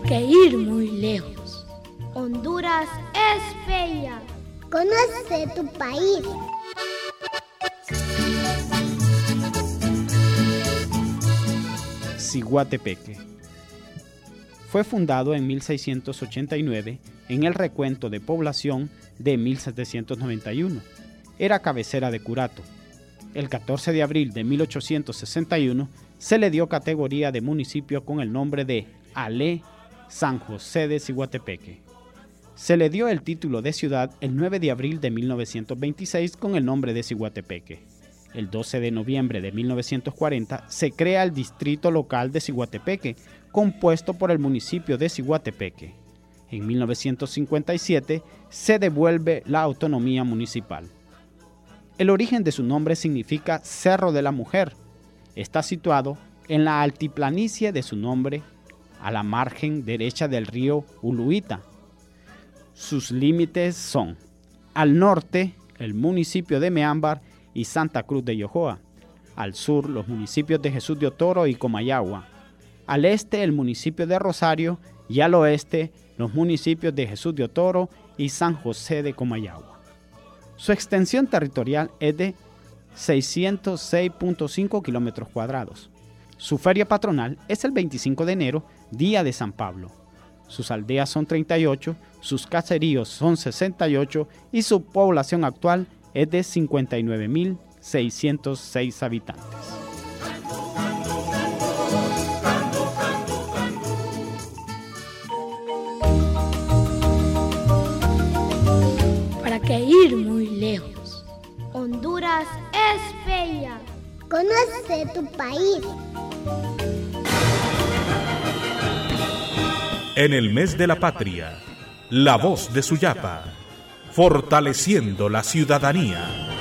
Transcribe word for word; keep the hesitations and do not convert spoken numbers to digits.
que ir muy lejos. Honduras es bella. Conoce tu país. Ciguatepeque. Fue fundado en mil seiscientos ochenta y nueve en el recuento de población de mil setecientos noventa y uno. Era cabecera de Curato. El catorce de abril de mil ochocientos sesenta y uno se le dio categoría de municipio con el nombre de Ale San José de Ciguatepeque. Se le dio el título de ciudad el nueve de abril de mil novecientos veintiséis con el nombre de Ciguatepeque. El doce de noviembre de mil novecientos cuarenta se crea el distrito local de Ciguatepeque, compuesto por el municipio de Ciguatepeque. En mil novecientos cincuenta y siete se devuelve la autonomía municipal. El origen de su nombre significa Cerro de la Mujer. Está situado en la altiplanicie de su nombre, a la margen derecha del río Uluita. Sus límites son: al norte, el municipio de Meámbar y Santa Cruz de Yojoa; al sur, los municipios de Jesús de Otoro y Comayagua; al este, el municipio de Rosario; y al oeste, los municipios de Jesús de Otoro y San José de Comayagua. Su extensión territorial es de seiscientos seis punto cinco kilómetros cuadrados. Su feria patronal es el veinticinco de enero, día de San Pablo. Sus aldeas son treinta y ocho, sus caseríos son sesenta y ocho y su población actual es de cincuenta y nueve mil seiscientos seis habitantes. ¿Para qué ir muy lejos? Honduras es bella. Conoce tu país. En el mes de la patria, la voz de Suyapa, fortaleciendo la ciudadanía.